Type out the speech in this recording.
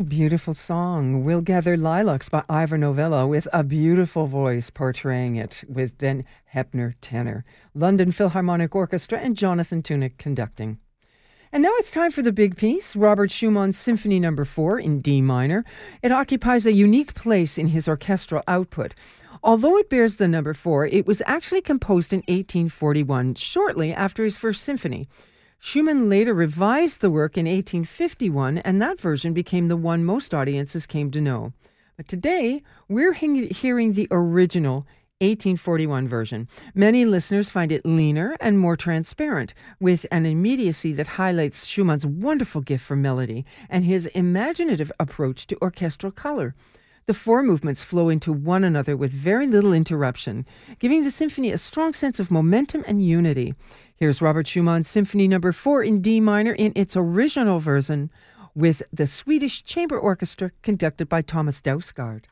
Beautiful song, We'll Gather Lilacs by Ivor Novello, with a beautiful voice portraying it with Ben Heppner tenor, London Philharmonic Orchestra, and Jonathan Tunick conducting. And now it's time for the big piece, Robert Schumann's Symphony No. 4 in D minor. It occupies a unique place in his orchestral output. Although it bears the number 4, it was actually composed in 1841, shortly after his first symphony. Schumann later revised the work in 1851, and that version became the one most audiences came to know. But today, we're hearing the original 1841 version. Many listeners find it leaner and more transparent, with an immediacy that highlights Schumann's wonderful gift for melody and his imaginative approach to orchestral color. The 4 movements flow into one another with very little interruption, giving the symphony a strong sense of momentum and unity. Here's Robert Schumann's Symphony No. 4 in D minor in its original version with the Swedish Chamber Orchestra conducted by Thomas Dausgaard.